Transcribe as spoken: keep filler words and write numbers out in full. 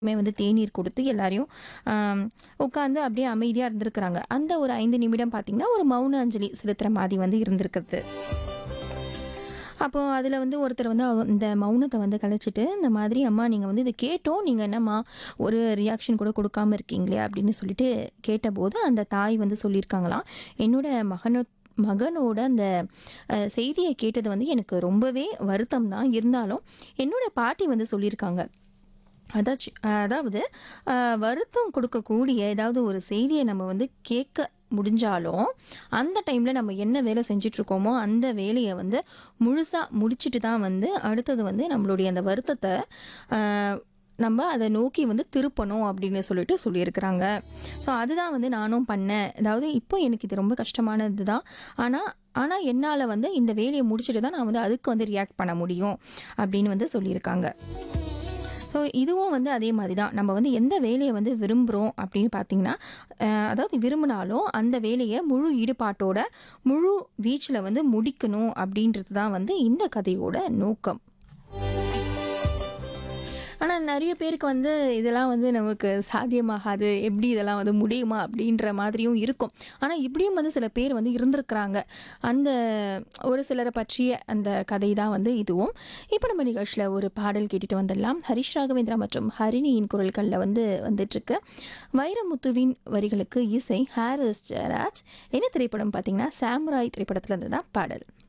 மே வந்து தேநீர் கொடுத்து எல்லாரையும் ஆம், உட்காந்து அப்படியே அமைதியா இருந்திருக்கிறாங்க. அந்த ஒரு ஐந்து நிமிடம் பார்த்தீங்கன்னா, ஒரு மௌன அஞ்சலி செலுத்துற மாதிரி வந்து இருந்திருக்குது. அப்போ அதில வந்து ஒருத்தர் வந்து அவ இந்த மௌனத்த வந்து கலைச்சிட்டு, இந்த மாதிரி "அம்மா நீங்க வந்து இத கேட்டோம். நீங்க என்னம்மா ஒரு ரியாக்ஷன் கூட குடுக்காம இருக்கீங்களே!" அப்படின்னு சொல்லிட்டு கேட்டபோது, அந்த தாய் வந்து சொல்லியிருக்காங்களாம், "என்னோட மகனோ மகனோட அந்த அ செய்திய கேட்டது வந்து எனக்கு ரொம்பவே வருத்தம் தான். இருந்தாலும் என்னோட பாட்டி வந்து சொல்லியிருக்காங்க. அதாச்சு அதாவது அ வருத்தம் கொடுக்கக்கூடிய ஏதாவது ஒரு செய்திய நம்ம வந்து கேட்க முடிஞ்சாலும், அந்த டைம்ல நம்ம என்ன வேலை செஞ்சுட்ருக்கோமோ, அந்த வேலைய வந்து முழுசா முடிச்சுட்டு தான் வந்து அடுத்தது வந்து நம்மளுடைய அந்த வருத்தத்த அ நம்ம அத நோக்கி வந்து திருப்பணும்." அப்படின்னு சொல்லிட்டு சொல்லியிருக்கிறாங்க. ஸோ அதுதான் வந்து நானும் பண்ணேன். அதாவது இப்போ எனக்கு இது ரொம்ப கஷ்டமானது தான். ஆனா ஆனா என்னால வந்து இந்த வேலைய முடிச்சுட்டு தான் நான் வந்து அதுக்கு வந்து ரியாக்ட் பண்ண முடியும். அப்படின்னு வந்து சொல்லியிருக்காங்க. ஸோ இதுவும் வந்து அதே மாரி தான். நம்ம வந்து எந்த வேலைய வந்து விரும்புறோம் அப்படின்னு பார்த்தீங்கன்னா, அ அதாவது விரும்பினாலும் அந்த வேலைய முழு ஈடுபாட்டோட, முழு வீச்சுல வந்து முடிக்கணும் அப்படின்றது தான் வந்து இந்த கதையோட நோக்கம். ஆனா நெறைய பேருக்கு வந்து இதெல்லாம் வந்து நமக்கு சாத்தியமாகாது. எப்படி இதெல்லாம் வந்து முடியுமா? அப்படின்ற மாதிரியும் இருக்கும். ஆனா இப்படியும் வந்து சில பேர் வந்து இருந்திருக்கிறாங்க. அந்த ஒரு சிலர பற்றிய அந்த கதை தான் வந்து இதுவும். இப்ப நம்ம நிகழ்ச்சியில ஒரு பாடல் கேட்டுட்டு வந்துடலாம். ஹரிஷ் ராகவேந்திரா மற்றும் ஹரிணியின் குரல்கள்ல வந்து வந்துட்டுருக்கு. வைரமுத்துவின் வரிகளுக்கு இசை ஹாரிஸ் ஜெயராஜ். என்ன திரைப்படம் பார்த்தீங்கன்னா, சாமுராய் திரைப்படத்துல இருந்து தான் பாடல்.